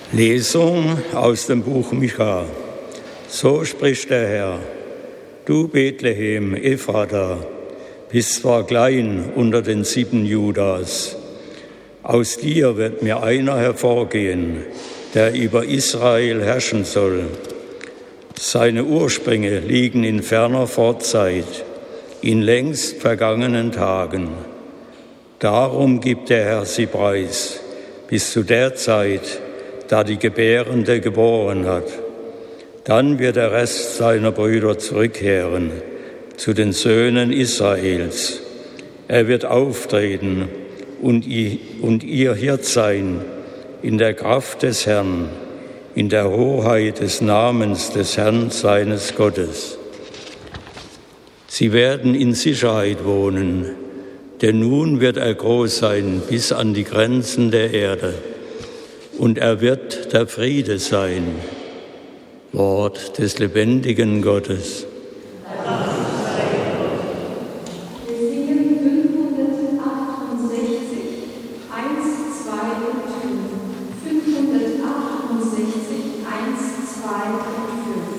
Lesung aus dem Buch Micha. So spricht der Herr: Du Bethlehem, Ephrata, bist zwar klein unter den Sippen Judas. Aus dir wird mir einer hervorgehen, der über Israel herrschen soll. Seine Ursprünge liegen in ferner Vorzeit, in längst vergangenen Tagen. Darum gibt der Herr sie preis, bis zu der Zeit, da die Gebärende geboren hat. Dann wird der Rest seiner Brüder zurückkehren zu den Söhnen Israels. Er wird auftreten und ihr Hirt sein in der Kraft des Herrn, in der Hoheit des Namens des Herrn seines Gottes. Sie werden in Sicherheit wohnen, denn nun wird er groß sein bis an die Grenzen der Erde. Und er wird der Friede sein. Wort des lebendigen Gottes.